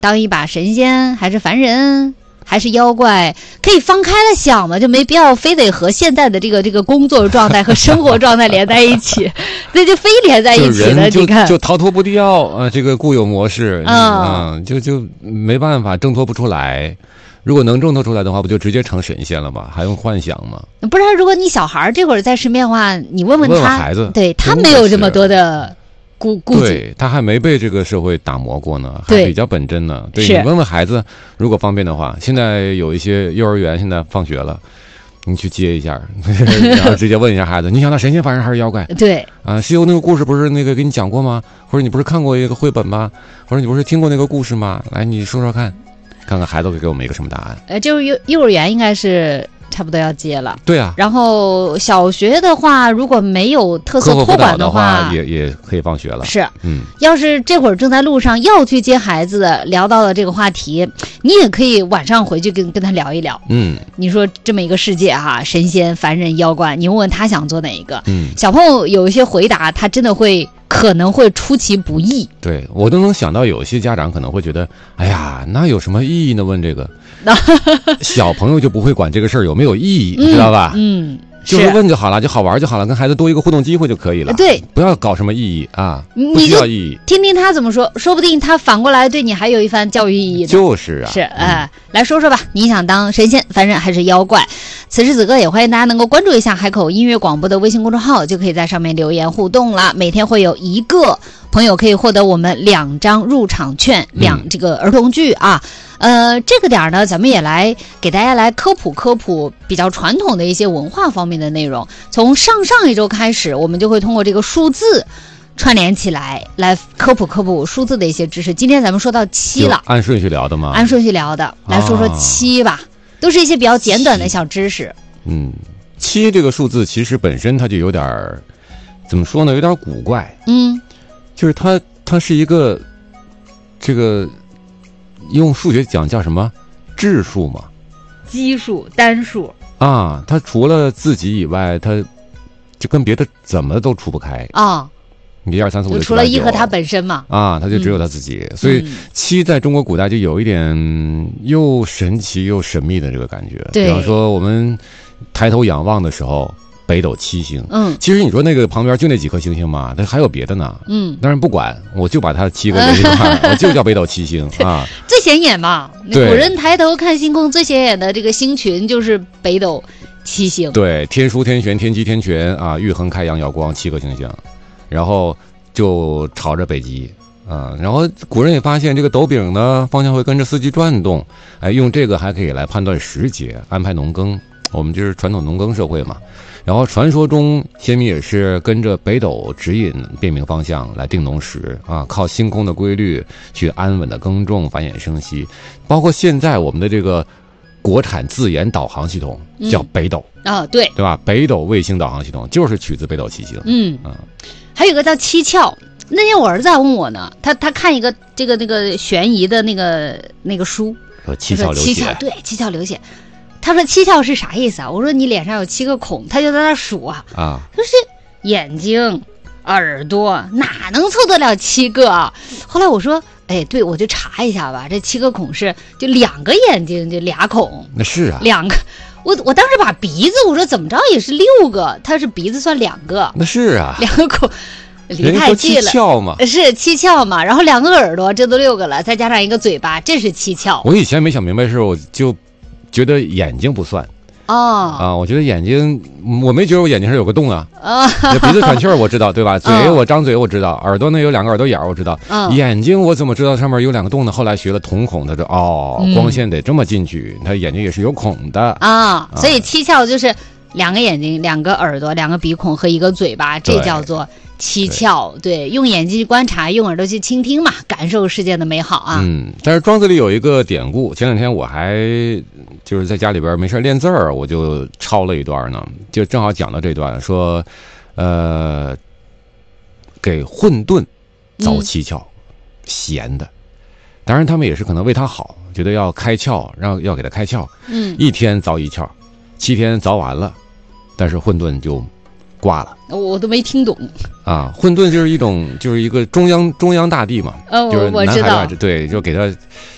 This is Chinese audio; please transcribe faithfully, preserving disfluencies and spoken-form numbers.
当一把神仙还是凡人还是妖怪，可以放开了想嘛，就没必要非得和现在的这个这个工作状态和生活状态连在一起，那就非连在一起了。 就你看， 就逃脱不掉啊、呃，这个固有模式，嗯，嗯就就没办法挣脱不出来。如果能挣脱出来的话，不就直接成神仙了吗？还用幻想吗？ 不然，如果你小孩这会儿在身边的话，你问问他， 问问孩子， 对他没有这么多的。顾顾对，他还没被这个社会打磨过呢，还比较本真呢。对，你问问孩子，如果方便的话，现在有一些幼儿园现在放学了，你去接一下，然后直接问一下孩子，你想当神仙凡人还是妖怪？ 对啊，西游那个故事不是那个给你讲过吗？或者你不是看过一个绘本吗？或者你不是听过那个故事吗？来，你说说看，看看孩子会给我们一个什么答案？ 呃，就是幼幼儿园应该是。差不多要接了， 对啊。 然后小学的话，如果没有特色托管的话， 也也可以放学了。 是， 嗯， 要是这会儿正在路上要去接孩子，聊到了这个话题，你也可以晚上回去跟跟他聊一聊。 嗯， 你说这么一个世界哈、啊，神仙、凡人、妖怪，你问问他想做哪一个？ 嗯， 小朋友有一些回答，他真的会可能会出其不意。 对，我都能想到，有些家长可能会觉得，哎呀，那有什么意义呢？问这个。小朋友就不会管这个事儿有没有意义， 嗯、 你知道吧？ 嗯， 就是问就好了，就好玩就好了，跟孩子多一个互动机会就可以了。 对， 不要搞什么意义啊，不需要意义。 听听他怎么说，说不定他反过来对你还有一番教育意义的。 就是啊， 是哎、呃嗯，来说说吧，你想当神仙、凡人还是妖怪？此时此刻也欢迎大家能够关注一下海口音乐广播的微信公众号，就可以在上面留言互动了。每天会有一个朋友可以获得我们两张入场券，两这个儿童剧啊。呃，这个点呢，咱们也来给大家来科普科普比较传统的一些文化方面的内容。从上上一周开始，我们就会通过这个数字串联起来，来科普科普数字的一些知识。今天咱们说到七了， 按顺序聊的吗？ 按顺序聊的，来说说七吧，啊、都是一些比较简短的小知识。 嗯，七这个数字其实本身它就有点怎么说呢，有点古怪。 嗯， 就是它它是一个这个。用数学讲叫什么质数嘛， 奇数、单数啊，它除了自己以外，它就跟别的怎么都除不开啊。 你一二三四五六除了一和它本身嘛， 啊，它就只有它自己。嗯、所以七在中国古代就有一点又神奇又神秘的这个感觉。 对， 比方说我们抬头仰望的时候。北斗七星， 嗯， 其实你说那个旁边就那几颗星星嘛，它还有别的呢， 嗯， 当然不管，我就把它七个连一块，我就叫北斗七星啊， 最显眼嘛。古人抬头看星空，最显眼的这个星群就是北斗七星。 对，天枢天璇天机天权啊，玉衡开阳瑶光七个星星，然后就朝着北极。啊、嗯，然后古人也发现这个斗柄呢方向会跟着四季转动，哎，用这个还可以来判断时节，安排农耕。我们就是传统农耕社会嘛。然后传说中先民也是跟着北斗指引辨明方向来定农时啊，靠星空的规律去安稳的耕种繁衍生息。包括现在我们的这个国产自研导航系统叫北斗啊、嗯哦，对对吧？北斗卫星导航系统就是取自北斗七星。 嗯啊， 还有个叫七窍。那天我儿子还问我呢，他他看一个这个那个悬疑的那个那个书， 说七窍流血， 对，七窍流血。他说七窍是啥意思啊？我说你脸上有七个孔，他就在那数啊啊， 就是眼睛、耳朵，哪能凑得了七个啊？后来我说，哎，对，我就查一下吧，这七个孔是就两个眼睛就俩孔， 那是啊， 两个。我我当时把鼻子，我说怎么着也是六个，他是鼻子算两个， 那是啊， 两个孔。离太近了， 七窍嘛， 是七窍嘛，然后两个耳朵，这都六个了，再加上一个嘴巴，这是七窍。 我以前没想明白的时候，我就觉得眼睛不算哦啊，我觉得眼睛，我没觉得我眼睛上有个洞啊。 啊， 鼻子喘气儿我知道，对吧？嘴我张嘴我知道，耳朵呢有两个耳朵眼我知道， 嗯， 眼睛我怎么知道上面有两个洞呢？后来学了瞳孔，他说哦，光线得这么进去，他眼睛也是有孔的啊，所以七窍就是两个眼睛、两个耳朵、两个鼻孔和一个嘴巴，这叫做七窍。对，对，用眼睛去观察，用耳朵去倾听嘛，感受世界的美好啊。 嗯，但是庄子里有一个典故，前两天我还就是在家里边没事练字儿，我就抄了一段呢，就正好讲到这段，说，呃，给混沌凿七窍，嗯、闲的，当然他们也是可能为他好，觉得要开窍，让要给他开窍， 嗯， 一天凿一窍，七天凿完了，但是混沌就挂了。 我都没听懂啊，混沌就是一种，就是一个中央中央大地嘛， 呃， 就是南海我知道， 对，就给他